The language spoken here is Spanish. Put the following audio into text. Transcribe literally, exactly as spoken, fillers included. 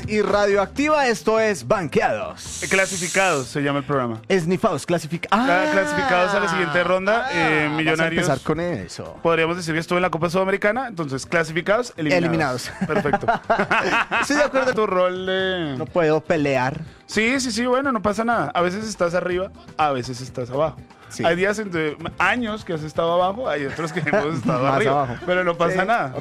y Radioactiva, esto es Banqueados. Clasificados se llama el programa. Esnifados, clasificados. Ah, clasificados a la siguiente ronda. Ah, eh, millonarios. Vas a empezar con eso. Podríamos decir que estuvo en la Copa Sudamericana, entonces clasificados, eliminados. Eliminados. Perfecto. Estoy de acuerdo. Tu rol de... No puedo pelear. Sí, sí, sí, bueno, no pasa nada. A veces estás arriba, a veces estás abajo. Sí. Hay días, entre años que has estado abajo, hay otros que hemos estado Más arriba. abajo. Pero no pasa Sí. nada.